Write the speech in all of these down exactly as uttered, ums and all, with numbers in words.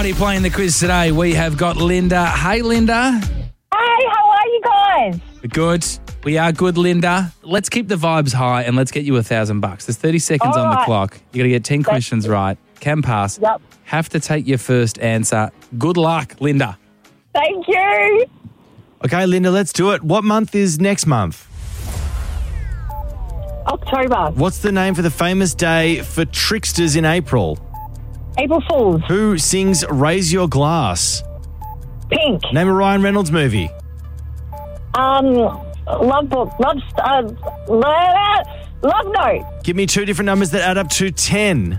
Mighty playing the quiz today. We have got Linda. Hey, Linda. Hey, how are you guys? Good. We are good, Linda. Let's keep the vibes high and let's get you a thousand bucks. There's thirty seconds All on the right. clock. You got to get ten questions right. Can pass. Yep. Have to take your first answer. Good luck, Linda. Thank you. Okay, Linda, let's do it. What month is next month? October. What's the name for the famous day for tricksters in April? April Fools. Who sings Raise Your Glass? Pink. Name a Ryan Reynolds movie. Um, Love Book. Love, uh, love, love Note. Give me two different numbers that add up to ten.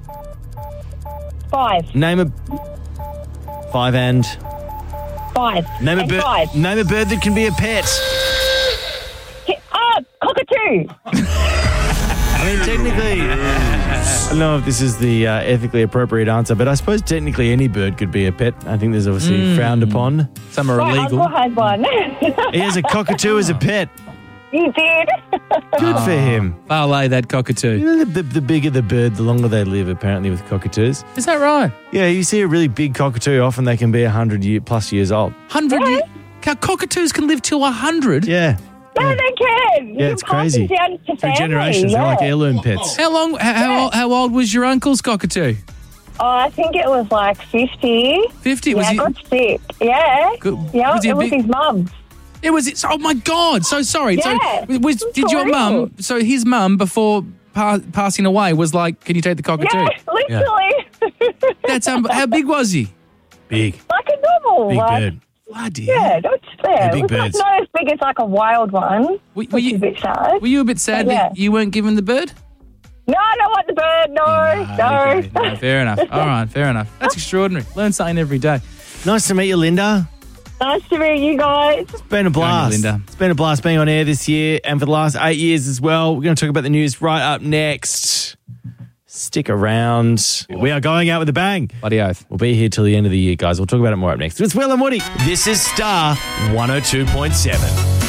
Five. Name a... Five and... Five. Name a, and bird, five. name a bird that can be a pet. Oh, cockatoo. I mean, technically... I don't know if this is the uh, ethically appropriate answer, but I suppose technically any bird could be a pet. I think there's obviously Mm. frowned upon. Some are My illegal. uncle has one. He has a cockatoo as a pet. You did. Good for him. Parlay that cockatoo. You know, the, the, the bigger the bird, the longer they live, apparently, with cockatoos. Is that right? Yeah, you see a really big cockatoo, often they can be one hundred year, plus years old. Hundred. Yeah. Year- Cow- cockatoos can live till a hundred. Yeah. No, they can. Yeah, You it's can pass crazy. them down to Through family, generations, they're yeah. like heirloom pets. How long? How, how, old, how old was your uncle's cockatoo? Oh, I think it was like fifty. Fifty. Yeah, Was I he? got sick. Yeah. Good. Yeah, Was he it a was big- his mum. It was. It's, oh my God! So sorry. Yeah, so was it's did your for real. mum? So his mum before pa- passing away was like, "Can you take the cockatoo?" Yeah, literally. That's um, how big was he? Big. Like a normal Big like, bird. Bloody. Yeah, not fair. big it was like birds. not as big as like a wild one, Were, were which is you a bit sad. were you a bit sad But yeah. that you weren't given the bird? No, I don't want the bird. No, no. Okay, no, fair enough. All right, fair enough. That's extraordinary. Learn something every day. Nice to meet you, Linda. Nice to meet you guys. It's been a blast. Linda. It's been a blast being on air this year and for the last eight years as well. We're going to talk about the news right up next. Stick around. We are going out with a bang. Bloody oath. We'll be here till the end of the year, guys. We'll talk about it more up next. It's Will and Woody. This is Star one oh two point seven.